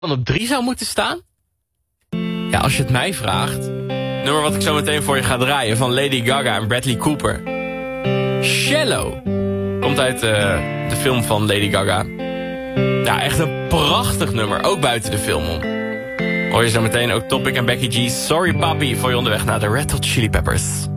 dan op 3 zou moeten staan? Ja, als je het mij vraagt. Nummer wat ik zo meteen voor je ga draaien van Lady Gaga en Bradley Cooper. Shallow. Komt uit de film van Lady Gaga. Ja, echt een prachtig nummer. Ook buiten de film om. Hoor je zo meteen ook Topic en Becky G. Sorry Papi voor je onderweg naar de Red Hot Chili Peppers.